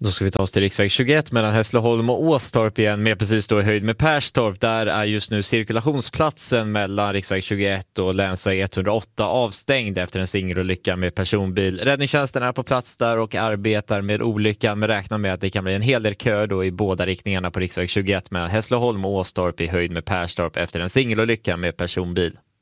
Då ska vi ta oss till riksväg 21 mellan Hässleholm och Åstorp igen, med precis då i höjd med Perstorp. Där är just nu cirkulationsplatsen mellan riksväg 21 och länsväg 108 avstängd efter en singelolycka med personbil. Räddningstjänsten är på plats där och arbetar med olyckan, men räknar med att det kan bli en hel del kö då i båda riktningarna på riksväg 21 mellan Hässleholm och Åstorp i höjd med Perstorp efter en singelolycka med personbil.